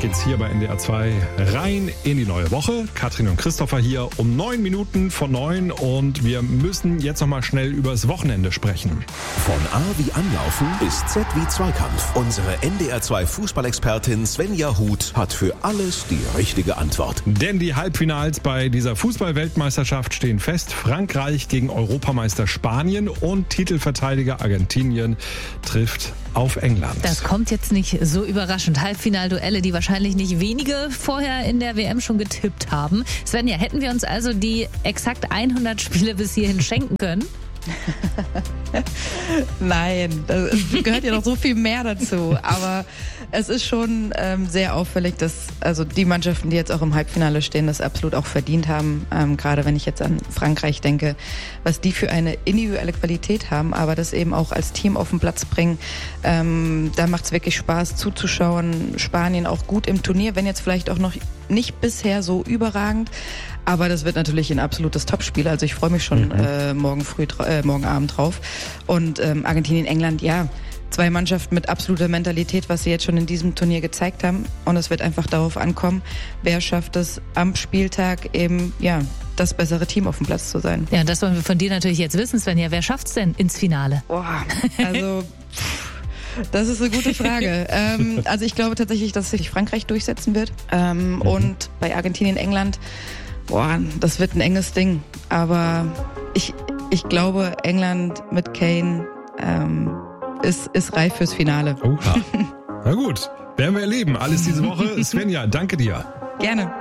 geht's hier bei NDR 2 rein in die neue Woche. Katrin und Christopher hier um 9 Minuten vor 9 und wir müssen jetzt nochmal schnell übers Wochenende sprechen. Von A wie Anlaufen bis Z wie Zweikampf. Unsere NDR 2 Fußballexpertin Svenja Huth hat für alles die richtige Antwort. Denn die Halbfinals bei dieser Fußball-Weltmeisterschaft stehen fest. Frankreich gegen Europameister Spanien und Titelverteidiger Argentinien trifft auf England. Das kommt jetzt nicht so überraschend. Halbfinalduelle, die wahrscheinlich nicht wenige vorher in der WM schon getippt haben. Svenja, hätten wir uns also die exakt 100 Spiele bis hierhin schenken können? Nein, es gehört ja noch so viel mehr dazu. Aber es ist schon sehr auffällig, dass also die Mannschaften, die jetzt auch im Halbfinale stehen, das absolut auch verdient haben. Gerade wenn ich jetzt an Frankreich denke, was die für eine individuelle Qualität haben, aber das eben auch als Team auf den Platz bringen. Da macht es wirklich Spaß zuzuschauen. Spanien auch gut im Turnier, wenn jetzt vielleicht auch noch nicht bisher so überragend. Aber das wird natürlich ein absolutes Topspiel. Also ich freue mich schon morgen Abend drauf. Und Argentinien, England, ja, 2 Mannschaften mit absoluter Mentalität, was sie jetzt schon in diesem Turnier gezeigt haben. Und es wird einfach darauf ankommen, wer schafft es am Spieltag eben, ja, das bessere Team auf dem Platz zu sein. Ja, und das wollen wir von dir natürlich jetzt wissen, Svenja. Wer schafft's denn ins Finale? Boah, also... Das ist eine gute Frage. Also ich glaube tatsächlich, dass sich Frankreich durchsetzen wird. Und bei Argentinien, England, das wird ein enges Ding. Aber ich glaube, England mit Kane ist reif fürs Finale. Oha. Na gut, werden wir erleben. Alles diese Woche. Svenja, danke dir. Gerne.